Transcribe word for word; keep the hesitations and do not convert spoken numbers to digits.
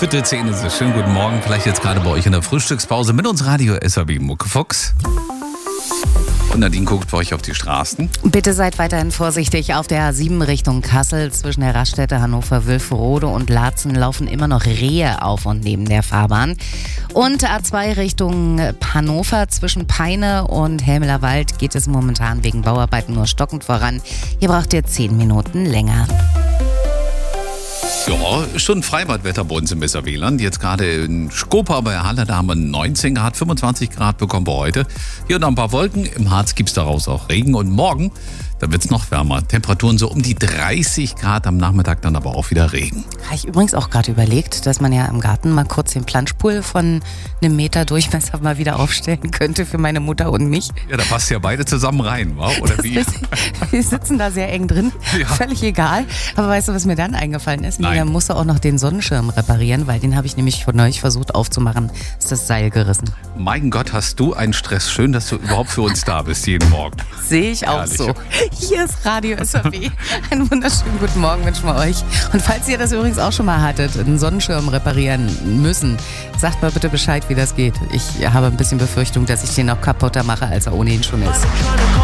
Viertel zehn ist es. Schönen guten Morgen. Vielleicht jetzt gerade bei euch in der Frühstückspause mit uns Radio S A B Muckefuchs. Und Nadine guckt bei euch auf die Straßen. Bitte seid weiterhin vorsichtig. Auf der A sieben Richtung Kassel zwischen der Raststätte Hannover, Wülfrode und Laatzen laufen immer noch Rehe auf und neben der Fahrbahn. Und A zwei Richtung Hannover zwischen Peine und Helmeler Wald geht es momentan wegen Bauarbeiten nur stockend voran. Hier braucht ihr zehn Minuten länger. Ja, schon ein Freibadwetter bei uns im Weserwieland. Jetzt gerade in Skopa bei Halle, da haben wir neunzehn Grad, fünfundzwanzig Grad bekommen wir heute. Hier noch ein paar Wolken. Im Harz gibt es daraus auch Regen. Und morgen, da wird es noch wärmer. Temperaturen so um die dreißig Grad, am Nachmittag dann aber auch wieder Regen. Habe ich übrigens auch gerade überlegt, dass man ja im Garten mal kurz den Planschpool von einem Meter Durchmesser mal wieder aufstellen könnte für meine Mutter und mich. Ja, da passt ja beide zusammen rein, wa? Oder Das wie? ist, wir sitzen da sehr eng drin, Ja. völlig egal. Aber weißt du, was mir dann eingefallen ist? Nein. Da musst du auch noch den Sonnenschirm reparieren, weil den habe ich nämlich von euch versucht aufzumachen. Ist das Seil gerissen. Mein Gott, hast du einen Stress. Schön, dass du überhaupt für uns da bist jeden Morgen. Sehe ich auch Herrlich. so. Hier ist Radio S A B. Einen wunderschönen guten Morgen wünschen wir euch. Und falls ihr das übrigens auch schon mal hattet, einen Sonnenschirm reparieren müssen, sagt mal bitte Bescheid, wie das geht. Ich habe ein bisschen Befürchtung, dass ich den noch kaputter mache, als er ohnehin schon ist.